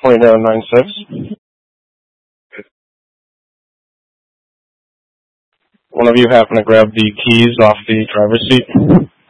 2096. One of you happen to grab the keys off the driver's seat?